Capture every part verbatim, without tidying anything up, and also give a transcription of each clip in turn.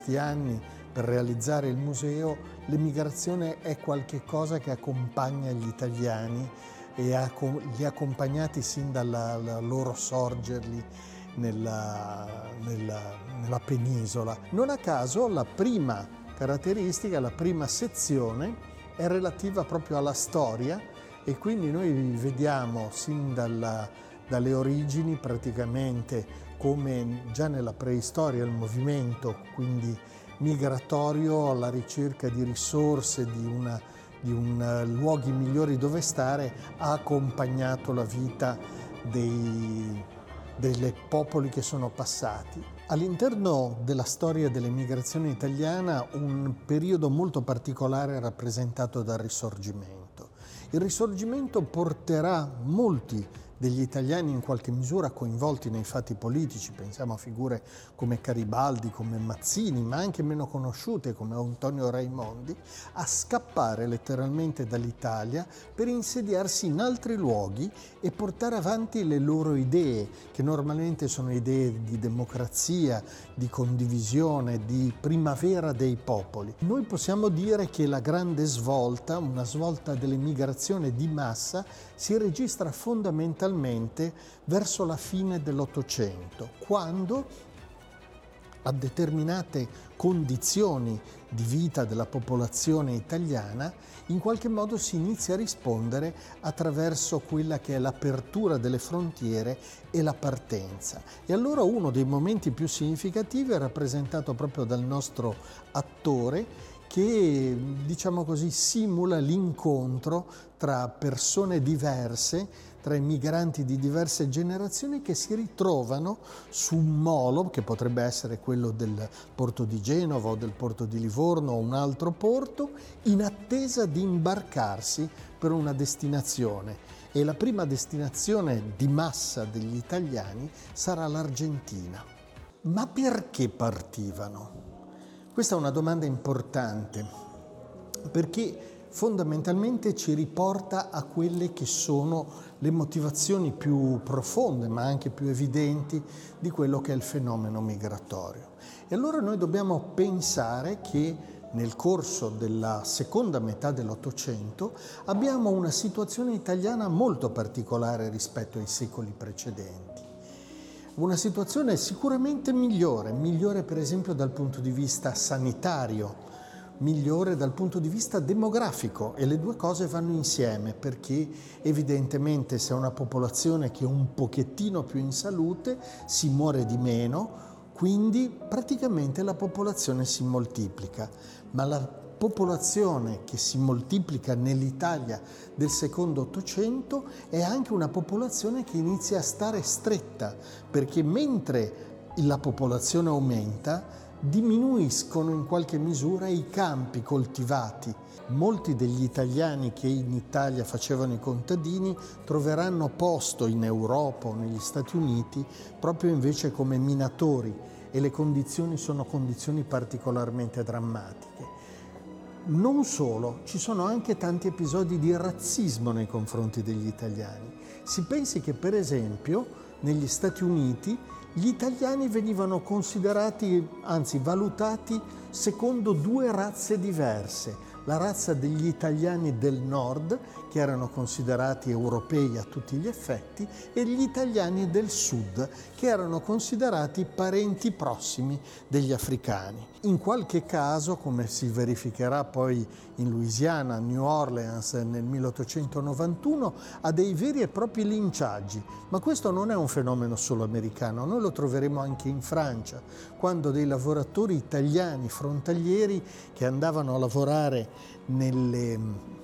questi anni per realizzare il museo, l'emigrazione è qualche cosa che accompagna gli italiani e ha li ha accompagnati sin dalla loro sorgerli nella, nella, nella penisola. Non a caso la prima caratteristica, la prima sezione è relativa proprio alla storia, e quindi noi vediamo sin dalla, dalle origini praticamente come già nella preistoria il movimento quindi migratorio alla ricerca di risorse, di, una, di un, luoghi migliori dove stare, ha accompagnato la vita dei, dei popoli che sono passati. All'interno della storia dell'emigrazione italiana un periodo molto particolare è rappresentato dal Risorgimento. Il Risorgimento porterà molti degli italiani in qualche misura coinvolti nei fatti politici, pensiamo a figure come Garibaldi, come Mazzini, ma anche meno conosciute come Antonio Raimondi, a scappare letteralmente dall'Italia per insediarsi in altri luoghi e portare avanti le loro idee, che normalmente sono idee di democrazia, di condivisione, di primavera dei popoli. Noi possiamo dire che la grande svolta, una svolta dell'emigrazione di massa, si registra fondamentalmente verso la fine dell'Ottocento, quando a determinate condizioni di vita della popolazione italiana in qualche modo si inizia a rispondere attraverso quella che è l'apertura delle frontiere e la partenza. E allora uno dei momenti più significativi è rappresentato proprio dal nostro attore, che, diciamo così, simula l'incontro tra persone diverse, tra migranti di diverse generazioni che si ritrovano su un molo, che potrebbe essere quello del porto di Genova o del porto di Livorno o un altro porto, in attesa di imbarcarsi per una destinazione. E la prima destinazione di massa degli italiani sarà l'Argentina. Ma perché partivano? Questa è una domanda importante, perché fondamentalmente ci riporta a quelle che sono le motivazioni più profonde, ma anche più evidenti, di quello che è il fenomeno migratorio. E allora noi dobbiamo pensare che nel corso della seconda metà dell'Ottocento abbiamo una situazione italiana molto particolare rispetto ai secoli precedenti. Una situazione sicuramente migliore, migliore per esempio dal punto di vista sanitario, migliore dal punto di vista demografico, e le due cose vanno insieme, perché evidentemente se è una popolazione che è un pochettino più in salute si muore di meno, quindi praticamente la popolazione si moltiplica, ma la popolazione che si moltiplica nell'Italia del secondo Ottocento è anche una popolazione che inizia a stare stretta, perché mentre la popolazione aumenta, diminuiscono in qualche misura i campi coltivati. Molti degli italiani che in Italia facevano i contadini troveranno posto in Europa o negli Stati Uniti proprio invece come minatori, e le condizioni sono condizioni particolarmente drammatiche. Non solo, ci sono anche tanti episodi di razzismo nei confronti degli italiani. Si pensi che per esempio negli Stati Uniti gli italiani venivano considerati, anzi valutati, secondo due razze diverse. La razza degli italiani del nord, che erano considerati europei a tutti gli effetti, e gli italiani del sud, che erano considerati parenti prossimi degli africani. In qualche caso, come si verificherà poi in Louisiana, New Orleans nel milleottocentonovantuno, a dei veri e propri linciaggi. Ma questo non è un fenomeno solo americano, noi lo troveremo anche in Francia, quando dei lavoratori italiani frontalieri che andavano a lavorare nelle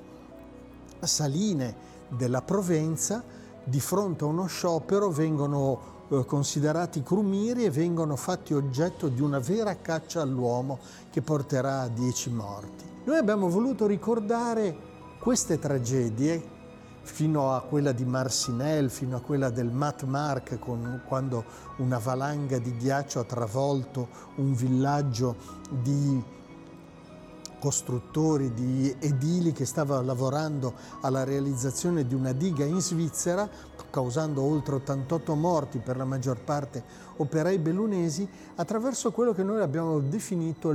saline della Provenza, di fronte a uno sciopero vengono eh, considerati crumiri e vengono fatti oggetto di una vera caccia all'uomo che porterà a dieci morti. Noi abbiamo voluto ricordare queste tragedie, fino a quella di Marcinelle, fino a quella del Mat Mark, con, quando una valanga di ghiaccio ha travolto un villaggio di costruttori, di edili che stava lavorando alla realizzazione di una diga in Svizzera, causando oltre ottantotto morti, per la maggior parte operai bellunesi, attraverso quello che noi abbiamo definito